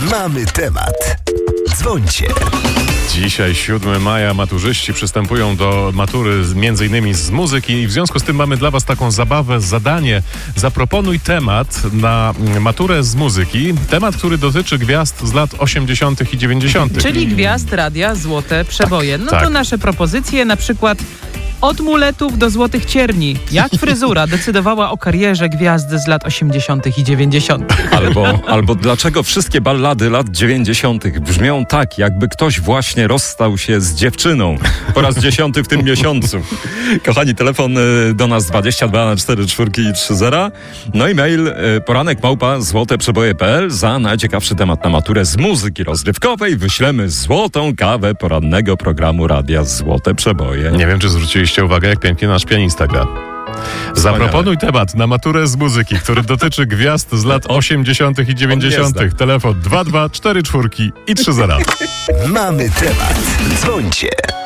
Mamy temat. Dzwońcie. Dzisiaj 7 maja maturzyści przystępują do matury m.in. z muzyki i w związku z tym mamy dla Was taką zabawę, zadanie. Zaproponuj temat na maturę z muzyki. Temat, który dotyczy gwiazd z lat 80. i 90. Czyli gwiazd radia Złote Przeboje. Tak. To nasze propozycje, na przykład od muletów do złotych cierni. Jak fryzura decydowała o karierze gwiazdy z lat 80. i 90. Albo dlaczego wszystkie ballady lat 90. brzmią tak, jakby ktoś właśnie rozstał się z dziewczyną po raz 10 w tym miesiącu. Kochani, telefon do nas 22 44 i 30. No i mail poranek@złoteprzeboje.pl. Za najciekawszy temat na maturę z muzyki rozrywkowej wyślemy złotą kawę porannego programu radia Złote Przeboje. Nie wiem, czy zwróciliście uwagę, jak pięknie nasz pianista gra. Zaproponuj temat na maturę z muzyki, który dotyczy gwiazd z lat 80. i 90. Telefon 22 44 i 30. Mamy temat. Dzwońcie.